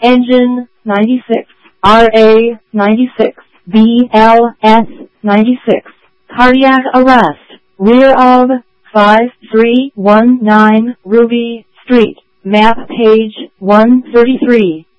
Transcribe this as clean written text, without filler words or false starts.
Engine 96, RA 96, BLS 96. Cardiac arrest, rear of 5319 Ruby Street, map page 133.